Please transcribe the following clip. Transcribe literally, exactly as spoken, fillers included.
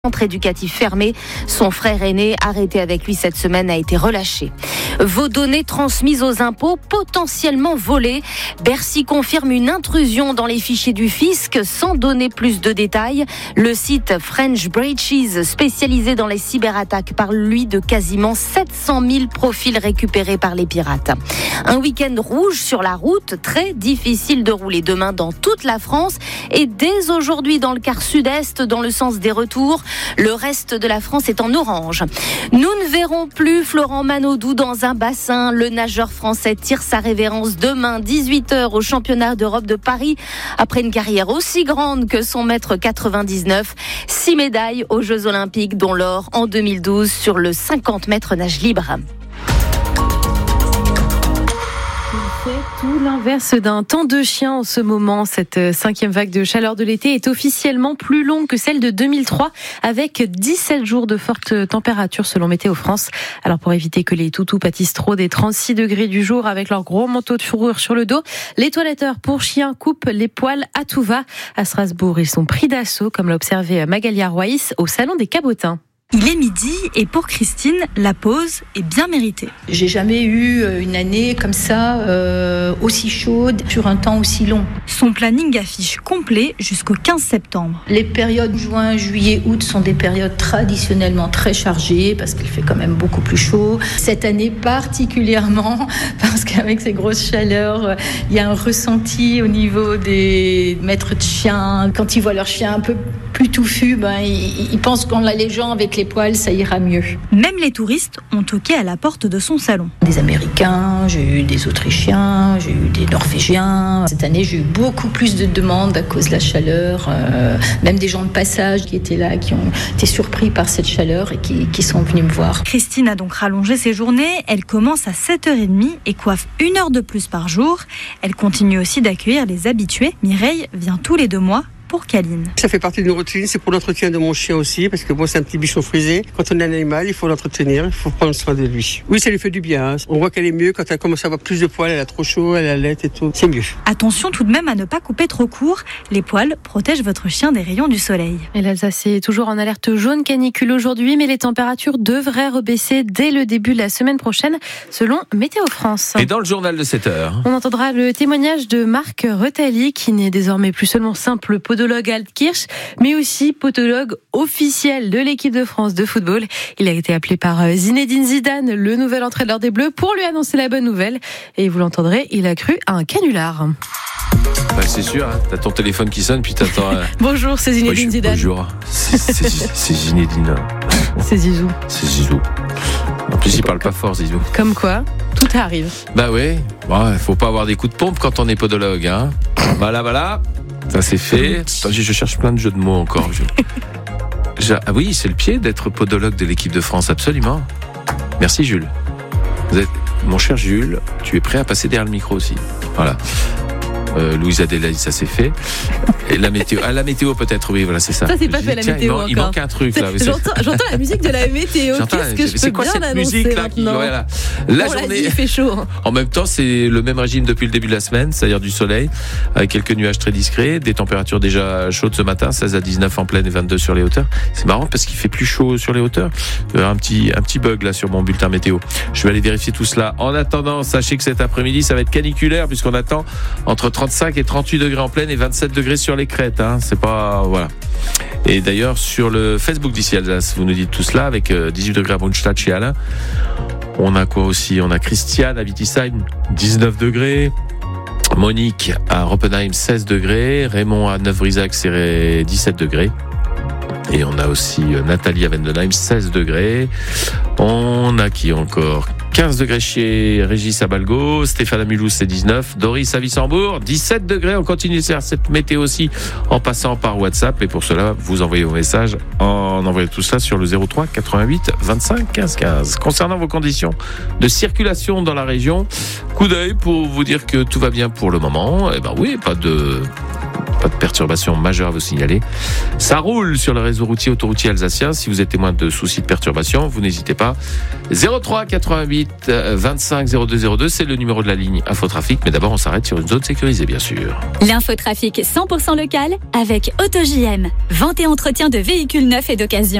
Centre éducatif fermé. Son frère aîné, arrêté avec lui cette semaine, a été relâché. Vos données transmises aux impôts potentiellement volées. Bercy confirme une intrusion dans les fichiers du fisc sans donner plus de détails. Le site French Breaches, spécialisé dans les cyberattaques, parle lui de quasiment sept cent mille profils récupérés par les pirates. Un week-end rouge sur la route, très difficile de rouler demain dans toute la France et dès aujourd'hui dans le quart sud-est dans le sens des retours. Le reste de la France est en orange. Nous ne verrons plus Florent Manodou dans un bassin. Le nageur français tire sa révérence demain dix-huit heures au championnat d'Europe de Paris. Après une carrière aussi grande que son maître quatre-vingt-dix-neuf, six médailles aux Jeux Olympiques, dont l'or en deux mille douze sur le cinquante mètres nage libre. C'est tout l'inverse d'un temps de chien en ce moment. Cette cinquième vague de chaleur de l'été est officiellement plus longue que celle de deux mille trois, avec dix-sept jours de fortes températures selon Météo France. Alors pour éviter que les toutous pâtissent trop des trente-six degrés du jour avec leur gros manteau de fourrure sur le dos, les toiletteurs pour chiens coupent les poils à tout va. À Strasbourg, ils sont pris d'assaut, comme l'a observé Magalia Royce au Salon des Cabotins. Il est midi et pour Christine, la pause est bien méritée. J'ai jamais eu une année comme ça, euh, aussi chaude, sur un temps aussi long. Son planning affiche complet jusqu'au quinze septembre. Les périodes juin, juillet, août sont des périodes traditionnellement très chargées parce qu'il fait quand même beaucoup plus chaud. Cette année particulièrement parce qu'avec ces grosses chaleurs, il y a un ressenti au niveau des maîtres de chiens. Quand ils voient leur chien un peu plus touffu, ben, ils, ils pensent qu'en l'allégeant avec les poils, ça ira mieux. Même les touristes ont toqué à la porte de son salon. Des Américains, j'ai eu des Autrichiens, j'ai eu des Norvégiens. Cette année, j'ai eu beaucoup plus de demandes à cause de la chaleur. Euh, même des gens de passage qui étaient là, qui ont été surpris par cette chaleur et qui, qui sont venus me voir. Christine a donc rallongé ses journées. Elle commence à sept heures trente et coiffe une heure de plus par jour. Elle continue aussi d'accueillir les habitués. Mireille vient tous les deux mois pour Caline. Ça fait partie de nos routines, c'est pour l'entretien de mon chien aussi, parce que moi c'est un petit bichon frisé. Quand on a un animal, il faut l'entretenir, il faut prendre soin de lui. Oui, ça lui fait du bien. Hein. On voit qu'elle est mieux quand elle commence à avoir plus de poils, elle a trop chaud, elle a la laite et tout. C'est mieux. Attention tout de même à ne pas couper trop court. Les poils protègent votre chien des rayons du soleil. Et l'Alsace est toujours en alerte jaune canicule aujourd'hui, mais les températures devraient rebaisser dès le début de la semaine prochaine, selon Météo France. Et dans le journal de sept heures, on entendra le témoignage de Marc Retali, qui n'est désormais plus seulement simple podologue Altkirch, mais aussi podologue officiel de l'équipe de France de football. Il a été appelé par Zinedine Zidane, le nouvel entraîneur des Bleus, pour lui annoncer la bonne nouvelle. Et vous l'entendrez, il a cru à un canular. Bah c'est sûr, hein. T'as ton téléphone qui sonne, puis t'attends... Euh... Bonjour, c'est Zinedine Bonjour, Zidane. Bonjour, c'est, c'est, c'est Zinedine. C'est Zizou. C'est Zizou. En plus, il parle pas fort, Zizou. Comme quoi, tout arrive. Bah oui, bon, faut pas avoir des coups de pompe quand on est podologue. Hein. Voilà, voilà. Ça c'est fait. Attends, je cherche plein de jeux de mots encore. Je... je... Ah oui, c'est le pied d'être podologue de l'équipe de France, absolument. Merci Jules. Vous êtes... Mon cher Jules, tu es prêt à passer derrière le micro aussi. Voilà. Euh, Louise Adélaïde, ça c'est fait. Et la météo, ah, la météo peut-être, oui, voilà, c'est ça. Ça c'est pas fait la tiens, météo il, man, il manque un truc là. J'entends, j'entends la musique de la météo. J'entends, Qu'est-ce que je c'est peux quoi bien cette annoncer musique là qui, maintenant voilà. La On journée. L'a dit, il fait chaud. En même temps, c'est le même régime depuis le début de la semaine, c'est-à-dire du soleil, avec quelques nuages très discrets, des températures déjà chaudes ce matin, seize à dix-neuf en plaine et vingt-deux sur les hauteurs. C'est marrant parce qu'il fait plus chaud sur les hauteurs. Euh, un petit, un petit bug là sur mon bulletin météo. Je vais aller vérifier tout cela. En attendant, sachez que cet après-midi, ça va être caniculaire puisqu'on attend entre trente-cinq et trente-huit degrés en plaine et vingt-sept degrés sur les crêtes. Hein. C'est pas, voilà. Et d'ailleurs, sur le Facebook d'ici Alsace, vous nous dites tout cela avec dix-huit degrés à Brunstadt chez Alain. On a quoi aussi? On a Christiane à Wittisheim, dix-neuf degrés. Monique à Roppenheim, seize degrés. Raymond à Neuf-Brisac, c'est dix-sept degrés. Et on a aussi Nathalie à Vendenheim, seize degrés. On a qui encore? quinze degrés chez Régis à Balgo, Stéphane à Mulhouse c'est dix-neuf, Doris à Wissembourg, dix-sept degrés. On continue de faire cette météo aussi en passant par WhatsApp. Et pour cela, vous envoyez vos messages en envoyant tout ça sur le zéro trois quatre-vingt-huit vingt-cinq quinze quinze. Concernant vos conditions de circulation dans la région, coup d'œil pour vous dire que tout va bien pour le moment. Eh ben oui, pas de... pas de perturbations majeures à vous signaler. Ça roule sur le réseau routier autoroutier alsacien. Si vous êtes témoin de soucis de perturbation, vous n'hésitez pas. zéro trois quatre-vingt-huit vingt-cinq zéro deux zéro deux, c'est le numéro de la ligne Infotrafic. Mais d'abord, on s'arrête sur une zone sécurisée, bien sûr. L'infotrafic cent pour cent local avec AutoJM. Vente et entretien de véhicules neufs et d'occasion.